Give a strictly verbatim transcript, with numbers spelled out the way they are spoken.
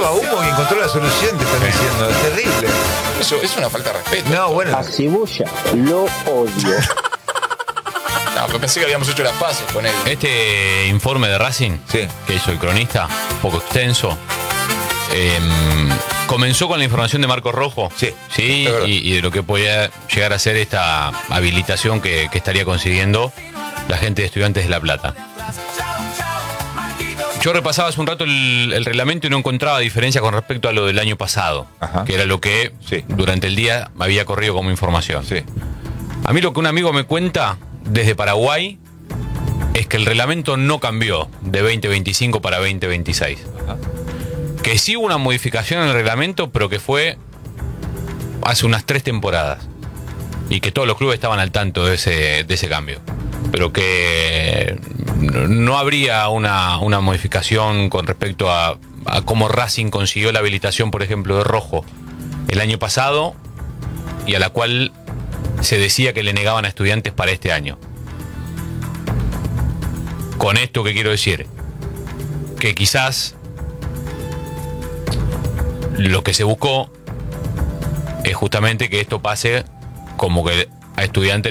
droga, humo y encontró la solución, te están diciendo. Es terrible. Eso es una falta de respeto. No, bueno. A Cebolla lo odio. No, pero pensé que habíamos hecho las paces con él. Este informe de Racing, Sí. que hizo el cronista, un poco extenso, eh, comenzó con la información de Marcos Rojo. Sí, Sí, es verdad. y, y de lo que podía llegar a ser esta habilitación que, que estaría consiguiendo la gente de Estudiantes de La Plata. Yo repasaba hace un rato el, el reglamento y no encontraba diferencia con respecto a lo del año pasado, Ajá. que era lo que Sí. durante el día había corrido como información. Sí. A mí lo que un amigo me cuenta desde Paraguay es que el reglamento no cambió de veinte veinticinco para veinte veintiséis. Ajá. Que sí hubo una modificación en el reglamento, pero que fue hace unas tres temporadas. Y que todos los clubes estaban al tanto de ese, de ese cambio. Pero que no habría una, una modificación con respecto a, a cómo Racing consiguió la habilitación, por ejemplo, de Rojo el año pasado, y a la cual se decía que le negaban a Estudiantes para este año. Con esto, ¿qué quiero decir? Que quizás lo que se buscó es justamente que esto pase como que a Estudiantes